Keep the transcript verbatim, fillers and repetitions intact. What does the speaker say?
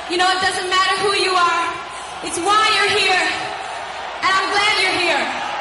You know, it doesn't matter who you are. It's why you're here. And I'm glad you're here.